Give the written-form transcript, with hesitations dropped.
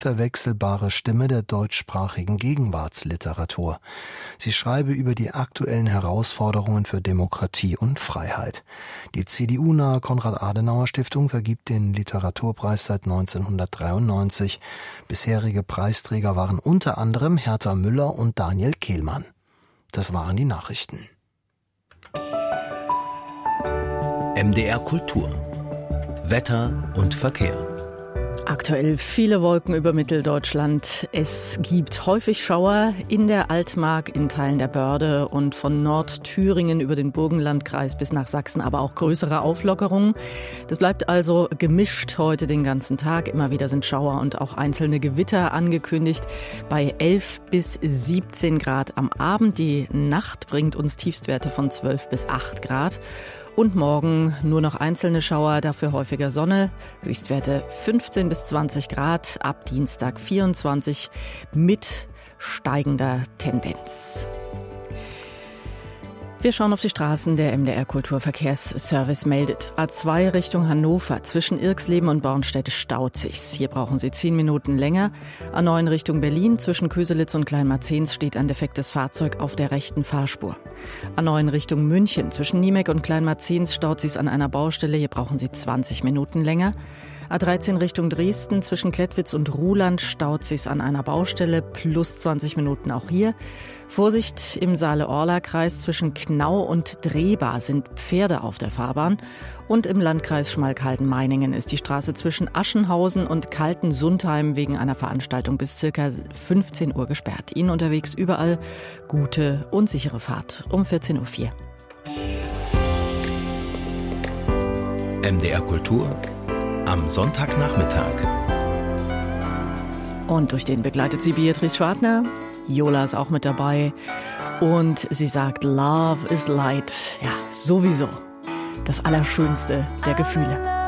unverwechselbare Stimme der deutschsprachigen Gegenwartsliteratur. Sie schreibe über die aktuellen Herausforderungen für Demokratie und Freiheit. Die CDU-nahe Konrad-Adenauer-Stiftung vergibt den Literaturpreis seit 1993. Bisherige Preisträger waren unter anderem Herta Müller und Daniel Kehlmann. Das waren die Nachrichten. MDR Kultur. Wetter und Verkehr. Aktuell viele Wolken über Mitteldeutschland. Es gibt häufig Schauer in der Altmark, in Teilen der Börde und von Nordthüringen über den Burgenlandkreis bis nach Sachsen, aber auch größere Auflockerungen. Das bleibt also gemischt heute den ganzen Tag. Immer wieder sind Schauer und auch einzelne Gewitter angekündigt. Bei 11 bis 17 Grad am Abend. Die Nacht bringt uns Tiefstwerte von 12 bis 8 Grad. Und morgen nur noch einzelne Schauer, dafür häufiger Sonne. Höchstwerte 15 bis 20 Grad, ab Dienstag 24 mit steigender Tendenz. Wir schauen auf die Straßen. Der MDR Kulturverkehrsservice meldet. A2 Richtung Hannover. Zwischen Irxleben und Bornstedt staut sich's. Hier brauchen Sie 10 Minuten länger. A9 Richtung Berlin. Zwischen Köselitz und Kleinmarzens steht ein defektes Fahrzeug auf der rechten Fahrspur. A9 Richtung München. Zwischen Niemek und Kleinmarzens staut sich's an einer Baustelle. Hier brauchen Sie 20 Minuten länger. A13 Richtung Dresden, zwischen Klettwitz und Ruhland staut sich's an einer Baustelle, plus 20 Minuten auch hier. Vorsicht im Saale-Orla-Kreis, zwischen Knau und Drehbar sind Pferde auf der Fahrbahn. Und im Landkreis Schmalkalden-Meiningen ist die Straße zwischen Aschenhausen und Kaltensundheim wegen einer Veranstaltung bis ca. 15 Uhr gesperrt. Ihnen unterwegs überall gute und sichere Fahrt um 14.04 Uhr. MDR Kultur am Sonntagnachmittag. Und durch den begleitet sie Beatrice Schwartner. Jola ist auch mit dabei. Und sie sagt, Love is Light. Ja, sowieso. Das Allerschönste der Gefühle.